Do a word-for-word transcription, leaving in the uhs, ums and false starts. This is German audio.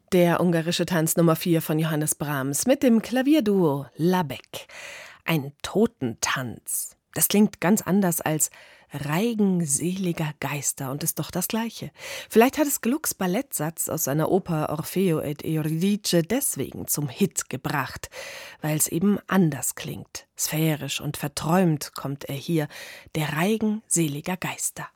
Der ungarische Tanz Nummer vier von Johannes Brahms mit dem Klavierduo Labek. Ein Totentanz. Das klingt ganz anders als Reigen seliger Geister und ist doch das Gleiche. Vielleicht hat es Glucks Ballettsatz aus seiner Oper Orfeo ed Euridice deswegen zum Hit gebracht, weil es eben anders klingt. Sphärisch und verträumt kommt er hier, der Reigen seliger Geister.